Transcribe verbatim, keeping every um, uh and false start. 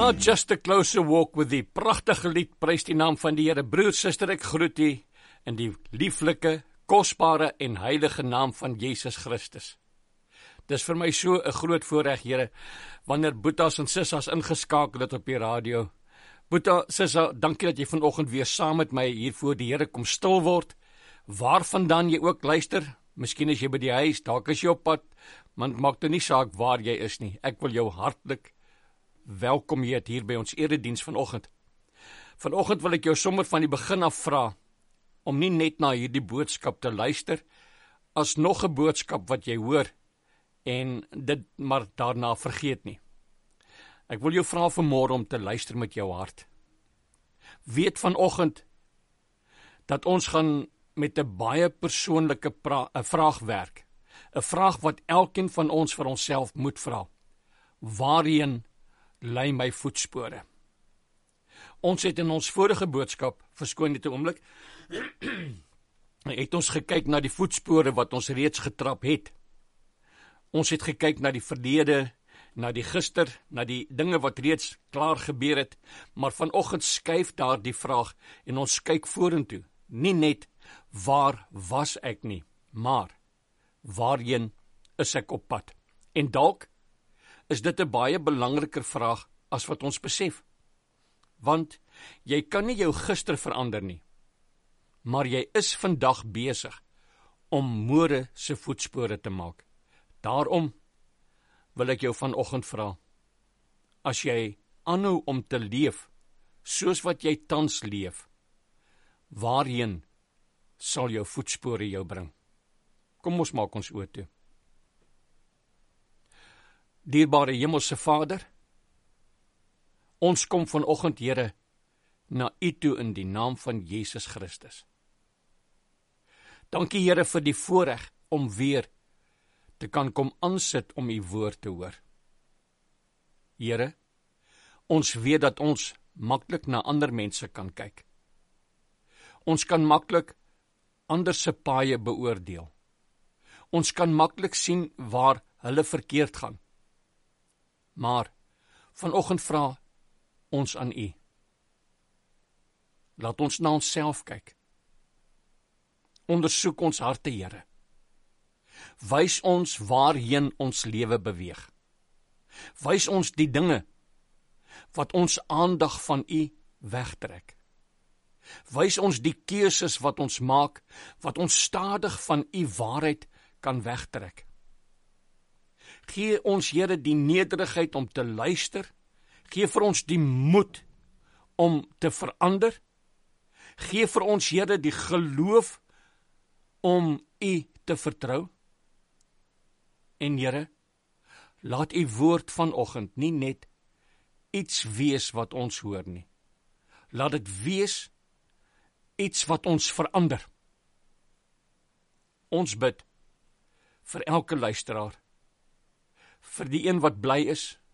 Ja, Just a Closer Walk with Thee, pragtige lied, prys die naam van die Here. Broer, suster, ek groet u in die lieflike, kosbare en heilige naam van Jesus Christus. Dis vir my so 'n groot voorreg, Here, wanneer Boetas en Sissas ingeskakel het op die radio. Boeta, Sissa, dankie dat jy vanoggend weer saam met my hier voor die Here kom stil word. Waarvandaan jy ook luister, miskien is jy by die huis, dalk is jy op pad, maar het maak nou nie saak waar jy is nie. Ek wil jou hartlik welkom heet hier by ons erediens vanoggend. Vanoggend wil ek jou sommer van die begin af vra om nie net na hierdie boodskap te luister, as nog 'n boodskap wat jy hoor en dit maar daarna vergeet nie. Ek wil jou vra vanmôre om te luister met jou hart. Weet vanoggend dat ons gaan met 'n baie persoonlike pra- 'n vraag werk. 'n Vraag wat elkeen van ons vir onsself moet vra. Waarheen lei my voetspore? Ons het in ons vorige boodskap, verskoon net 'n oomblik, het ons gekyk na die voetspore wat ons reeds getrap het. Ons het gekyk na die verlede, na die gister, na die dinge wat reeds klaar gebeur het, maar vanoggend skuif daar die vraag en ons kyk vorentoe. Nie net waar was ek nie, maar waarheen is ek op pad? En dalk is dit 'n baie belangriker vraag as wat ons besef. Want jy kan nie jou gister verander nie, maar jy is vandag besig om môre se voetspore te maak. Daarom wil ek jou vanoggend vra, as jy aanhou om te leef soos wat jy tans leef, waarheen sal jou voetspore jou bring? Kom ons maak ons oë toe. Dierbare Hemelse Vader, ons kom vanoggend, Here, na U toe in die naam van Jesus Christus. Dankie, Here, vir die voorreg om weer te kan kom aansit om U woord te hoor. Here, ons weet dat ons maklik na ander mense kan kyk. Ons kan maklik ander se paaie beoordeel. Ons kan maklik sien waar hulle verkeerd gaan. Maar vanoggend vra ons aan U. Laat ons na onsself kyk. Ondersoek ons harte, Here. Wys ons waarheen ons lewe beweeg. Wys ons die dinge wat ons aandag van U wegtrek. Wys ons die keuses wat ons maak, wat ons stadig van U waarheid kan wegtrek. Gee ons, Here, die nederigheid om te luister. Gee vir ons die moed om te verander. Gee vir ons, Here, die geloof om U te vertrou. En Here, laat U woord vanoggend nie net iets wees wat ons hoor nie. Laat dit wees iets wat ons verander. Ons bid vir elke luisteraar, vir die een wat bly is,